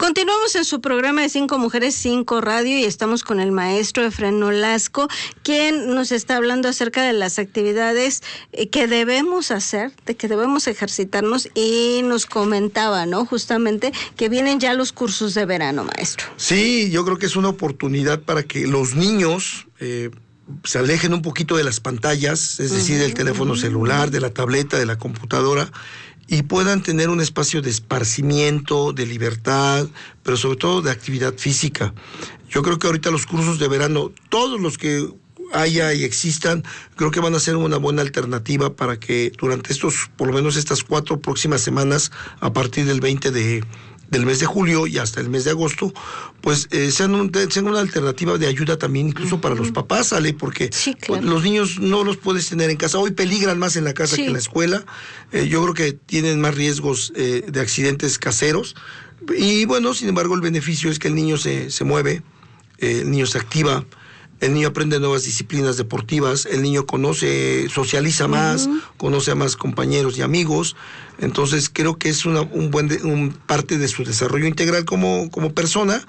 Continuamos en su programa de 5 Mujeres, 5 Radio y estamos con el maestro Efraín Nolasco, quien nos está hablando acerca de las actividades que debemos hacer, de que debemos ejercitarnos, y nos comentaba, ¿no? Justamente que vienen ya los cursos de verano, maestro. Sí, yo creo que es una oportunidad para que los niños se alejen un poquito de las pantallas, es decir, del teléfono celular, de la tableta, de la computadora, y puedan tener un espacio de esparcimiento, de libertad, pero sobre todo de actividad física. Yo creo que ahorita los cursos de verano, todos los que haya y existan, creo que van a ser una buena alternativa para que durante por lo menos estas 4 próximas semanas, a partir del 20 del mes de julio y hasta el mes de agosto, pues sean una alternativa de ayuda también incluso para los papás, Ale, porque sí, claro, los niños no los puedes tener en casa. Hoy peligran más en la casa que en la escuela. Yo creo que tienen más riesgos de accidentes caseros. Y bueno, sin embargo, el beneficio es que el niño se mueve, el niño se activa, el niño aprende nuevas disciplinas deportivas, el niño socializa más, conoce a más compañeros y amigos. Entonces creo que es un parte de su desarrollo integral como persona,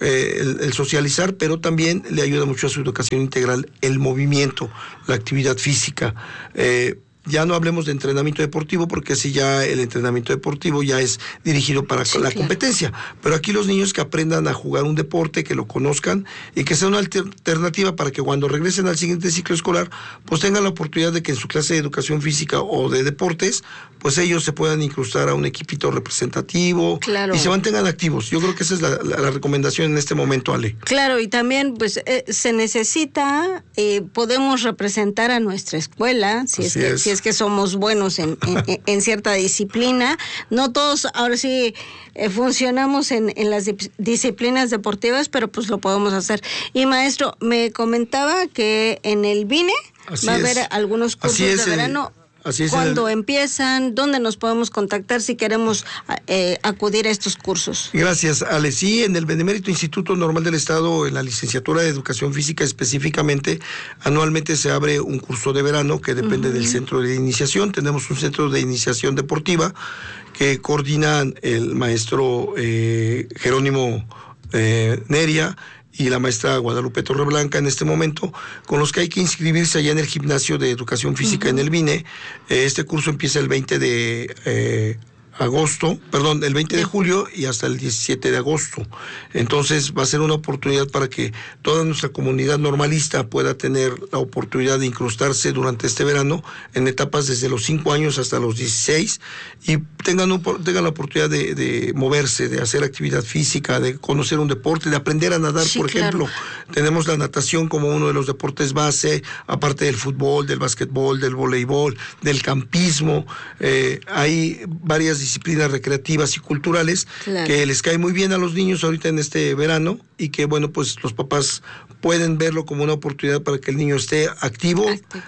el socializar, pero también le ayuda mucho a su educación integral el movimiento, la actividad física. Ya no hablemos de entrenamiento deportivo, porque así ya el entrenamiento deportivo ya es dirigido para la competencia. Pero aquí los niños que aprendan a jugar un deporte, que lo conozcan y que sea una alternativa para que cuando regresen al siguiente ciclo escolar, pues tengan la oportunidad de que en su clase de educación física o de deportes, pues ellos se puedan incrustar a un equipito representativo y se mantengan activos. Yo creo que esa es la recomendación en este momento, Ale. Claro, y también pues se necesita, podemos representar a nuestra escuela, si es que somos buenos en cierta disciplina. No todos ahora sí funcionamos en las disciplinas deportivas, pero pues lo podemos hacer. Y maestro, me comentaba que en el BINE va a haber algunos cursos de verano. ¿Cuándo empiezan? ¿Dónde nos podemos contactar si queremos acudir a estos cursos? Gracias, Ale. Sí, en el Benemérito Instituto Normal del Estado, en la licenciatura de Educación Física específicamente, anualmente se abre un curso de verano que depende del centro de iniciación. Tenemos un centro de iniciación deportiva que coordinan el maestro Jerónimo Neria y la maestra Guadalupe Torreblanca en este momento, con los que hay que inscribirse allá en el gimnasio de educación física en el BINE. Este curso empieza el 20 de julio y hasta el 17 de agosto. Entonces va a ser una oportunidad para que toda nuestra comunidad normalista pueda tener la oportunidad de incrustarse durante este verano en etapas desde los 5 años hasta los 16 y tengan la oportunidad de moverse, de hacer actividad física, de conocer un deporte, de aprender a nadar, por ejemplo. Tenemos la natación como uno de los deportes base, aparte del fútbol, del básquetbol, del voleibol, del campismo. Hay varias disciplinas recreativas y culturales que les cae muy bien a los niños ahorita en este verano y que, bueno, pues los papás pueden verlo como una oportunidad para que el niño esté activo,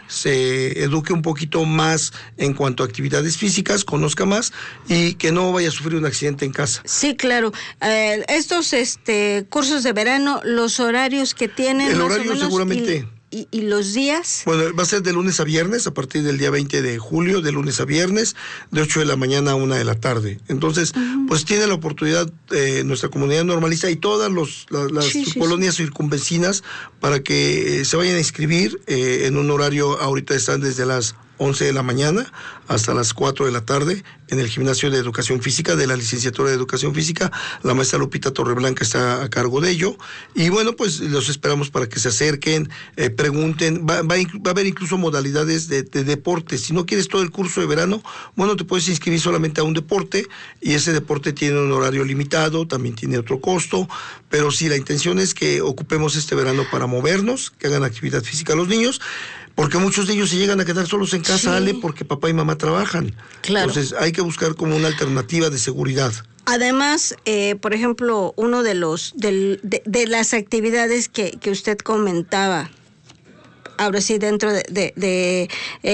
se eduque un poquito más en cuanto a actividades físicas, conozca más y que no vaya a sufrir un accidente en casa. Sí, claro. Estos cursos de verano, los horarios que tienen, el horario seguramente... ¿Y los días? Bueno, va a ser de lunes a viernes, a partir del día 20 de julio, de lunes a viernes, de 8 de la mañana a 1 de la tarde. Entonces, pues tiene la oportunidad nuestra comunidad normalista y todas las colonias circunvecinas para que se vayan a inscribir en un horario. Ahorita están desde las 11 de la mañana hasta las 4 de la tarde en el gimnasio de educación física de la licenciatura de educación física. La maestra Lupita Torreblanca está a cargo de ello y bueno, pues los esperamos para que se acerquen, pregunten. Va a haber incluso modalidades de deportes. Si no quieres todo el curso de verano, bueno, te puedes inscribir solamente a un deporte y ese deporte tiene un horario limitado, también tiene otro costo, pero sí, la intención es que ocupemos este verano para movernos, que hagan actividad física los niños, porque muchos de ellos se llegan a quedar solos en casa, Ale, porque papá y mamá trabajan. Claro. Entonces hay que buscar como una alternativa de seguridad. Además, por ejemplo, uno de las actividades que usted comentaba, ahora sí, dentro de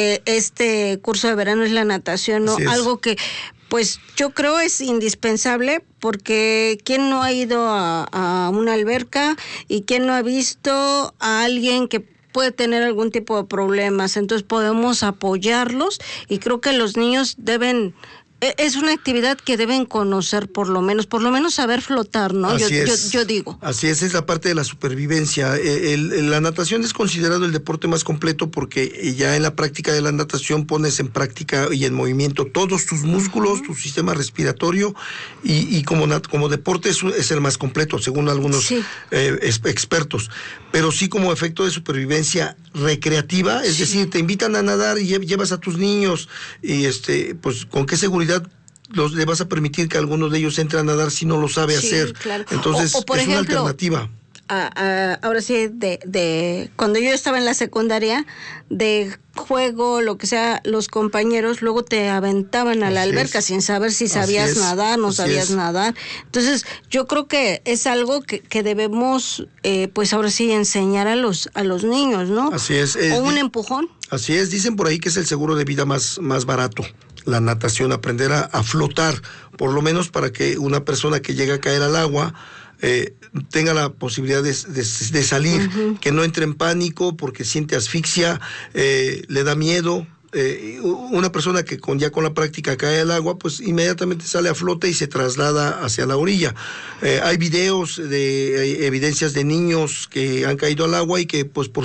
este curso de verano es la natación, ¿no? Algo que, pues, yo creo es indispensable, porque ¿quién no ha ido a una alberca y quién no ha visto a alguien que puede tener algún tipo de problemas? Entonces podemos apoyarlos y creo que los niños deben es una actividad que deben conocer por lo menos saber flotar, ¿no? Yo digo. Así es la parte de la supervivencia. La natación es considerado el deporte más completo porque ya en la práctica de la natación pones en práctica y en movimiento todos tus músculos, tu sistema respiratorio y como deporte es el más completo, según algunos expertos. Pero sí como efecto de supervivencia recreativa, es decir, te invitan a nadar y llevas a tus niños y pues ¿con qué seguridad le vas a permitir que alguno de ellos entre a nadar si no lo sabe hacer? Claro. Entonces, o por es ejemplo, una alternativa. Ahora sí, de cuando yo estaba en la secundaria, de juego, lo que sea, los compañeros luego te aventaban a la alberca sin saber si sabías nadar, no sabías nadar. Entonces, yo creo que es algo que debemos, pues ahora sí, enseñar a los niños, ¿no? Así es. O un empujón. Así es, dicen por ahí que es el seguro de vida más barato. La natación, aprender a flotar, por lo menos para que una persona que llega a caer al agua tenga la posibilidad de salir, que no entre en pánico porque siente asfixia, le da miedo. Una persona que ya con la práctica cae al agua, pues inmediatamente sale a flote y se traslada hacia la orilla. Hay videos de evidencias de niños que han caído al agua y que pues por